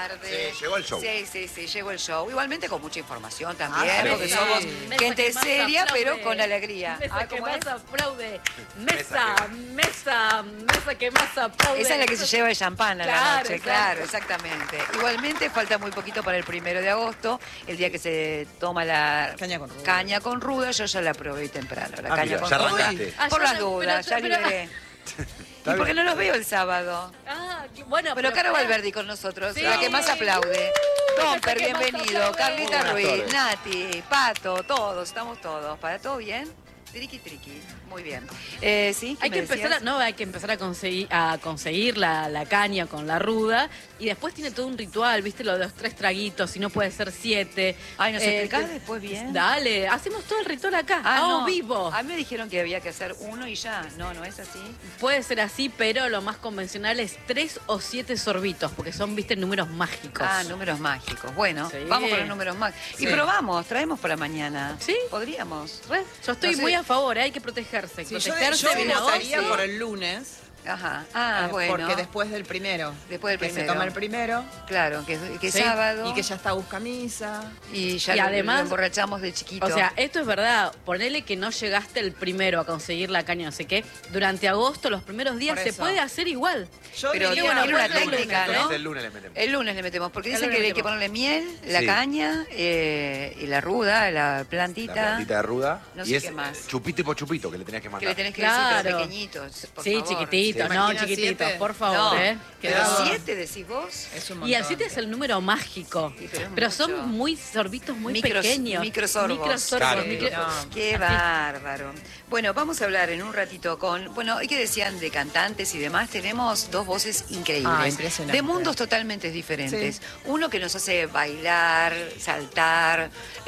tarde. Sí, llegó el show. Sí, llegó el show. Igualmente con mucha información también, sí. porque somos gente seria, pero con alegría. Mesa que ¿cómo más es? aplaude. Mesa que más aplaude. Esa es la que se lleva el champán a la Claro, noche, exacto. claro, exactamente. Igualmente falta muy poquito para el 1 de agosto, el día que se toma la caña con ruda. Yo ya la probé temprano, la caña mira, con ya ruda. arrancaste. Por Ah, las dudas, ya liberé. ¿Y por qué no los veo el sábado? Bueno, Pero Caro Valverdi con nosotros, Sí. la que más aplaude. Domper, La que más bienvenido. aplaude. Carlita Buenas Ruiz, tardes. Nati, Pato, todos, estamos todos. ¿Para todo bien? Triqui. Muy bien. ¿Sí? ¿Qué Hay me que empezar decías? hay que empezar a conseguir la caña con la ruda y después tiene todo un ritual, ¿viste? Lo de los 3 traguitos, y no puede ser 7. Ay, ¿nos explicás después bien? Dale, hacemos todo el ritual acá, no. vivo. A mí me dijeron que había que hacer uno y ya. No es así. Puede ser así, pero lo más convencional es 3 o 7 sorbitos, porque son, ¿viste? Números mágicos. Números mágicos. Bueno, Sí. vamos con los números mágicos. Y Sí. probamos, traemos para mañana. ¿Sí? Podríamos. Yo estoy No sé. muy a favor, hay que protegerse. Sí, Protegerse yo viene votaría agosto. por el lunes. Ajá. Bueno. Porque después del primero. Después del que primero. se toma el primero. Claro, que Sí, sábado. Y que ya está busca misa. Y ya Y lo además- emborrachamos de chiquito. O sea, esto es verdad. Ponele que no llegaste el primero a conseguir la caña, no sé qué. Durante agosto, los primeros días, Por se eso. puede hacer igual. Yo pero diría, tiene una puede ser técnica, lunes, ¿no? El lunes le metemos. El lunes le metemos, porque El dicen lunes que le hay que metemos. ponerle miel, la Sí. caña y la ruda, la plantita. La plantita de ruda. No y sé es qué más. chupito y por chupito que le tenías que Que mandar. le tenés que Claro. decir, pero pequeñitos, por Sí, favor. chiquititos, ¿Se no, imagina chiquititos, 7? por favor, No, ¿eh? pero Quedado. 7 decís vos. Es un Y el montón. 7 es el número mágico. Sí, pero es pero mucho. son muy sorbitos muy Micros- pequeños. microsorbos. Claro, Qué bárbaro. Bueno, vamos a hablar en un ratito ¿y qué decían de cantantes y demás? Tenemos dos voces increíbles. Impresionante. De mundos totalmente diferentes. Sí. Uno que nos hace bailar, saltar,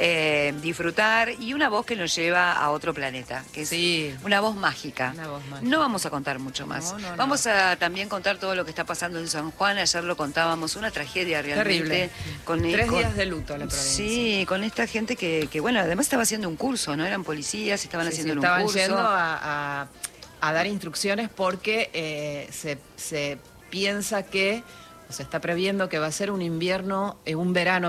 disfrutar, y una voz que nos lleva a otro planeta, que es Sí. una voz mágica. Una voz mágica. No vamos a contar mucho más. No. Vamos a también contar todo lo que está pasando en San Juan. Ayer lo contábamos, una tragedia realmente. Terrible. Con 3 con- días de luto a la provincia. Sí, con esta gente que bueno, además estaba haciendo un curso, ¿no? Eran policías, estaban Sí, haciendo un estaban curso. yendo a dar instrucciones porque se piensa que, o se está previendo que va a ser un verano,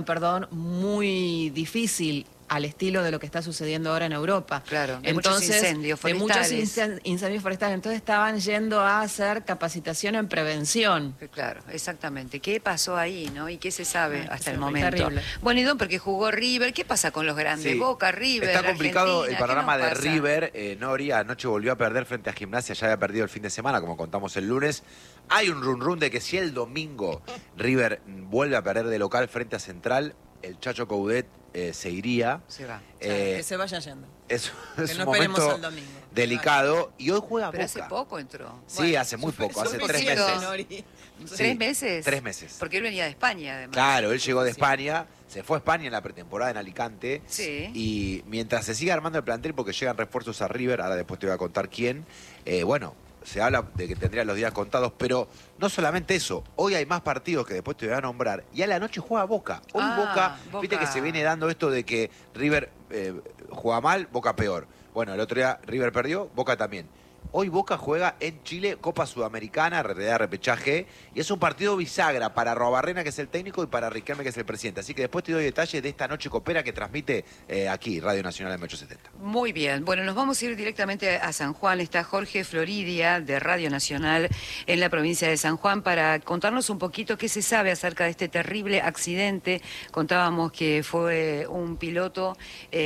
muy difícil al estilo de lo que está sucediendo ahora en Europa. Claro, de muchos incendios de muchos forestales. incendios forestales. Entonces estaban yendo a hacer capacitación en prevención. Claro, exactamente. ¿Qué pasó ahí, no? ¿Y qué se sabe Ay, hasta el terrible, momento? terrible. Bueno, y Don, porque jugó River. ¿Qué pasa con los grandes? Sí. Boca, River, Está complicado Argentina, el panorama ¿qué nos de pasa? River. Nori anoche volvió a perder frente a Gimnasia, ya había perdido el fin de semana, como contamos el lunes. Hay un run de que si el domingo River vuelve a perder de local frente a Central, el Chacho Coudet se iría. Se va. Que se vaya yendo. Es Que un no esperemos momento al domingo. delicado. Y hoy juega Pero Boca. hace poco entró. Sí, Bueno, hace muy poco, hace 3 suficiente, meses. Nori. Sí, 3 meses. 3 meses. Porque él venía de España, además. Claro, él llegó de España, se fue a España en la pretemporada en Alicante. Sí. Y mientras se sigue armando el plantel, porque llegan refuerzos a River, ahora después te voy a contar quién, bueno, se habla de que tendría los días contados, pero no solamente eso, hoy hay más partidos que después te voy a nombrar, y a la noche juega Boca. Hoy Boca, viste Boca. que se viene dando esto de que River juega mal, Boca peor. Bueno, el otro día River perdió, Boca también. Hoy Boca juega en Chile, Copa Sudamericana, realidad repechaje, y es un partido bisagra para Robarrena, que es el técnico, y para Riquelme, que es el presidente. Así que después te doy detalles de esta noche copera que transmite aquí, Radio Nacional M870. Muy bien, bueno, nos vamos a ir directamente a San Juan. Está Jorge Floridia de Radio Nacional en la provincia de San Juan para contarnos un poquito qué se sabe acerca de este terrible accidente. Contábamos que fue un piloto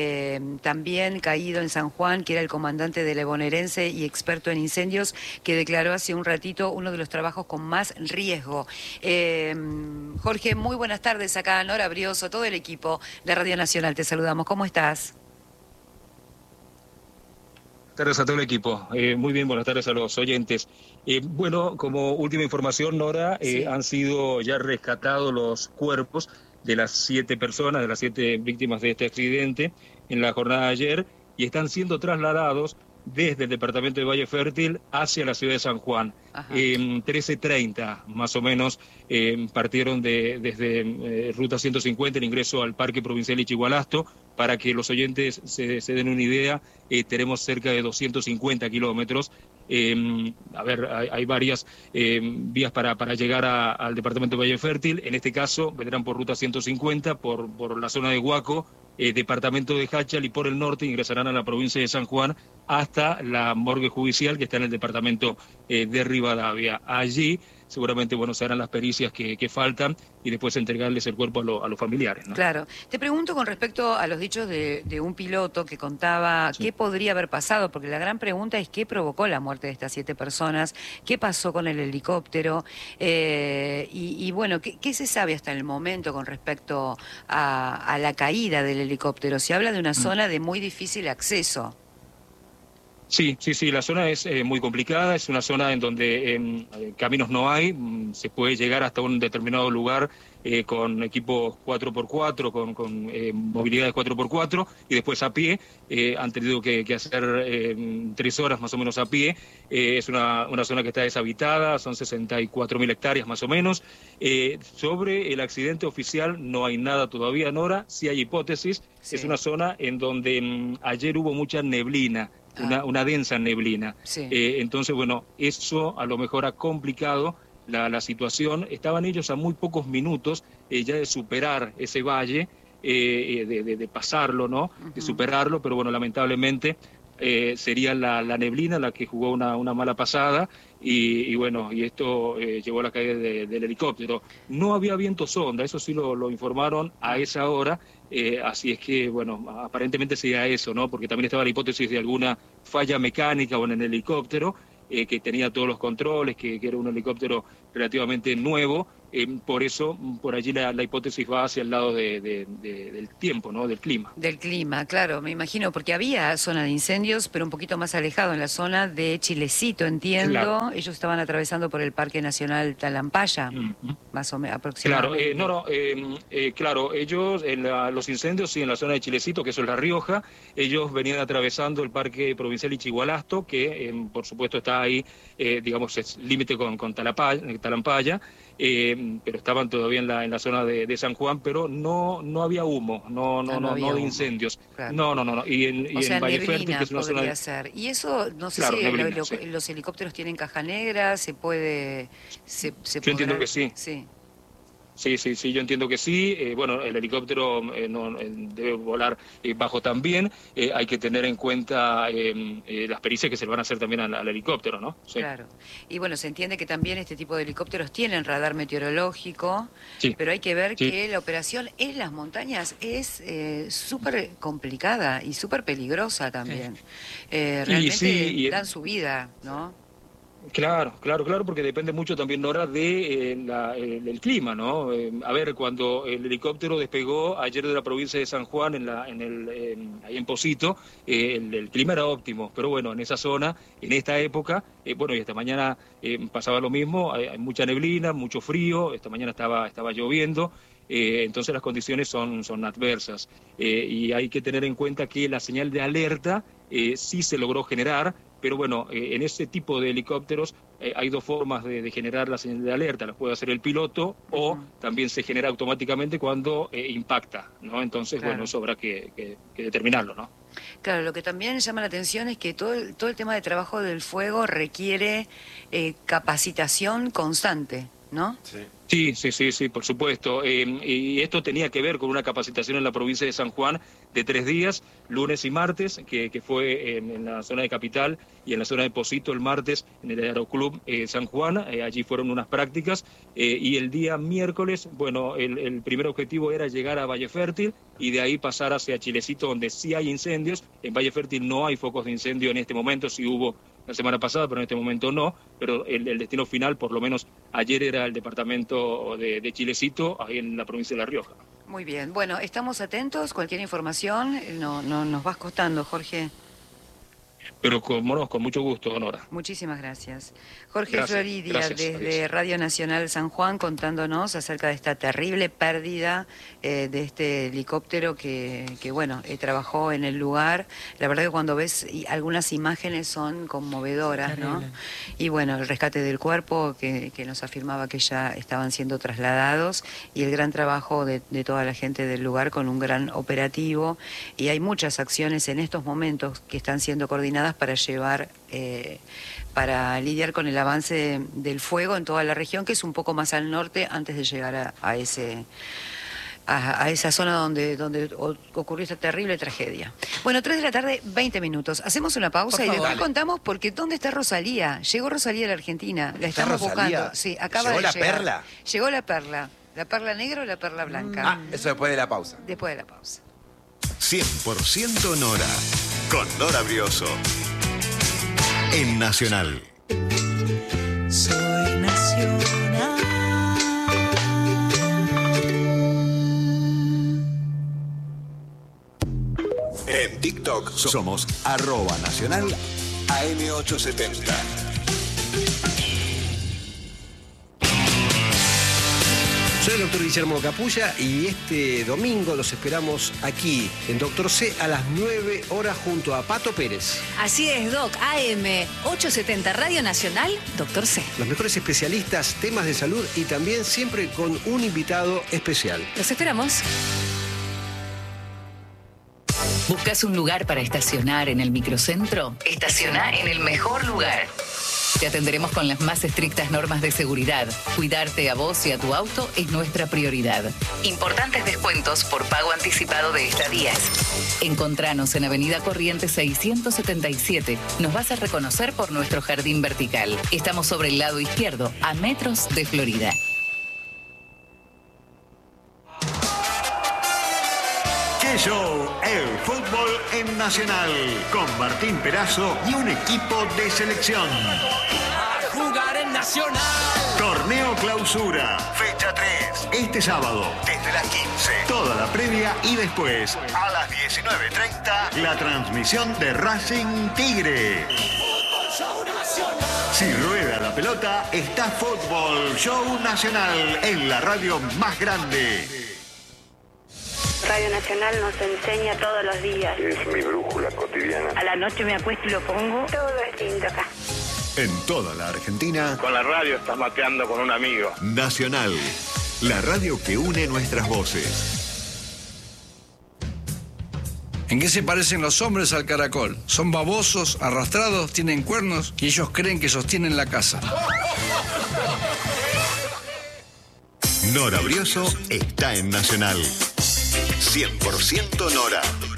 también caído en San Juan, que era el comandante de la bonaerense y experto en incendios, que declaró hace un ratito uno de los trabajos con más riesgo. Jorge, muy buenas tardes acá, Nora Brioso, todo el equipo de Radio Nacional, te saludamos. ¿Cómo estás? Buenas tardes a todo el equipo. Muy bien, buenas tardes a los oyentes. Bueno, como última información, Nora, Sí. han sido ya rescatados los cuerpos de las 7 personas, de las 7 víctimas de este accidente en la jornada de ayer, y están siendo trasladados desde el departamento de Valle Fértil hacia la ciudad de San Juan. 13:30 más o menos partieron desde Ruta 150 el ingreso al Parque Provincial Ichigualasto. Para que los oyentes se den una idea, tenemos cerca de 250 kilómetros Hay varias vías para llegar al departamento de Valle Fértil. En este caso, vendrán por ruta 150, por la zona de Huaco, departamento de Háchal, y por el norte ingresarán a la provincia de San Juan hasta la morgue judicial que está en el departamento de Rivadavia. Allí seguramente se harán las pericias que faltan y después entregarles el cuerpo a los familiares, ¿no? Claro. Te pregunto con respecto a los dichos de un piloto que contaba qué podría haber pasado, porque la gran pregunta es qué provocó la muerte de estas 7 personas, qué pasó con el helicóptero, ¿qué se sabe hasta el momento con respecto a la caída del helicóptero? Se habla de una zona de muy difícil acceso. Sí, la zona es muy complicada, es una zona en donde caminos no hay, se puede llegar hasta un determinado lugar con equipos 4x4, con movilidades 4x4 y después a pie. Han tenido que hacer 3 horas más o menos a pie. Es una zona que está deshabitada, son 64.000 hectáreas más o menos. Sobre el accidente oficial no hay nada todavía, Nora, sí hay hipótesis. Sí. Es una zona en donde ayer hubo mucha neblina. Una densa neblina. Sí. Entonces, eso a lo mejor ha complicado la situación. Estaban ellos a muy pocos minutos ya de superar ese valle, de pasarlo, ¿no? De superarlo, pero lamentablemente sería la neblina la que jugó una mala pasada y esto llevó a la caída del helicóptero. No había viento sonda, eso sí lo informaron a esa hora. Así es que, aparentemente sería eso, ¿no? Porque también estaba la hipótesis de alguna falla mecánica en el helicóptero, que tenía todos los controles, que era un helicóptero relativamente nuevo. Por eso, por allí la hipótesis va hacia el lado del tiempo, ¿no? Del clima. Del clima, claro, me imagino, porque había zona de incendios, pero un poquito más alejado, en la zona de Chilecito, entiendo. Claro. Ellos estaban atravesando por el Parque Nacional Talampaya, más o menos, aproximadamente. Claro, ellos, los incendios, sí, en la zona de Chilecito, que eso es La Rioja, ellos venían atravesando el Parque Provincial Ichigualasto, que por supuesto está ahí, es límite con Talampaya, pero estaban todavía en la zona de San Juan, pero no había humo, no de incendios. Claro. No. Y en Valle Fértil, que es una zona ser. Y eso, no sé si neblina, los helicópteros tienen caja negra, se puede... Yo entiendo que sí. Sí, yo entiendo que sí. El helicóptero debe volar bajo también. Hay que tener en cuenta las pericias que se le van a hacer también al helicóptero, ¿no? Sí. Claro. Y se entiende que también este tipo de helicópteros tienen radar meteorológico, sí. Pero hay que ver que la operación en las montañas es súper complicada y súper peligrosa también. Realmente dan su vida, ¿no? Claro, porque depende mucho también, Nora, del clima, ¿no? Cuando el helicóptero despegó ayer de la provincia de San Juan, ahí en Pocito, el clima era óptimo, pero en esa zona, en esta época, y esta mañana pasaba lo mismo, hay mucha neblina, mucho frío, esta mañana estaba lloviendo. Entonces las condiciones son adversas y hay que tener en cuenta que la señal de alerta sí se logró generar, pero en ese tipo de helicópteros hay 2 formas de generar la señal de alerta. Las puede hacer el piloto o también se genera automáticamente cuando impacta, ¿no? Entonces, claro. Eso habrá que determinarlo, ¿no? Claro, lo que también llama la atención es que todo el tema de trabajo del fuego requiere capacitación constante, ¿no? Sí, por supuesto. Y esto tenía que ver con una capacitación en la provincia de San Juan de 3 días, lunes y martes, que fue en la zona de Capital y en la zona de Pocito el martes en el Aeroclub San Juan. Allí fueron unas prácticas y el día miércoles, el primer objetivo era llegar a Valle Fértil y de ahí pasar hacia Chilecito, donde sí hay incendios. En Valle Fértil no hay focos de incendio en este momento, sí hubo la semana pasada, pero en este momento no, pero el destino final, por lo menos ayer, era el departamento de Chilecito, ahí en la provincia de La Rioja. Muy bien, estamos atentos, cualquier información nos vas contando, Jorge. Pero con mucho gusto, Nora. Muchísimas gracias. Jorge Floridia, desde Radio Nacional San Juan, contándonos acerca de esta terrible pérdida de este helicóptero que trabajó en el lugar. La verdad que cuando ves algunas imágenes son conmovedoras, ¿no? Y el rescate del cuerpo que nos afirmaba que ya estaban siendo trasladados y el gran trabajo de toda la gente del lugar con un gran operativo. Y hay muchas acciones en estos momentos que están siendo coordinadas determinadas para llevar, para lidiar con el avance del fuego en toda la región, que es un poco más al norte antes de llegar a esa zona donde ocurrió esta terrible tragedia. Bueno, 3 de la tarde, 20 minutos. Hacemos una pausa y después contamos porque ¿dónde está Rosalía? Llegó Rosalía a la Argentina. La estamos buscando. Sí, acaba ¿Llegó de la llegar. perla? Llegó la perla. ¿La perla negra o la perla blanca? Ah, eso después de la pausa. Después de la pausa. 100% Nora, con Nora Brioso, en Nacional. Soy nacional. En TikTok somos @nacional AM870. Soy el doctor Guillermo Capulla y este domingo los esperamos aquí en Doctor C a las 9 horas junto a Pato Pérez. Así es, Doc. AM 870 Radio Nacional, Doctor C. Los mejores especialistas, temas de salud y también siempre con un invitado especial. Los esperamos. ¿Buscas un lugar para estacionar en el microcentro? Estaciona en el mejor lugar. Te atenderemos con las más estrictas normas de seguridad. Cuidarte a vos y a tu auto es nuestra prioridad. Importantes descuentos por pago anticipado de estadías. Encontranos en Avenida Corrientes 677. Nos vas a reconocer por nuestro jardín vertical. Estamos sobre el lado izquierdo, a metros de Florida. ¡Qué show! El fútbol en Nacional, con Martín Perazo y un equipo de selección. A jugar en Nacional. Torneo Clausura, fecha 3, este sábado, desde las 15. Toda la previa y después, a las 19:30, la transmisión de Racing Tigre. Si rueda la pelota, está Fútbol Show Nacional en la radio más grande. Radio Nacional nos enseña todos los días. Es mi brújula cotidiana. A la noche me acuesto y lo pongo. Todo es lindo acá. En toda la Argentina. Con la radio estás mateando con un amigo. Nacional, la radio que une nuestras voces. ¿En qué se parecen los hombres al caracol? Son babosos, arrastrados, tienen cuernos y ellos creen que sostienen la casa. Nora Brioso está en Nacional. 100% Nora.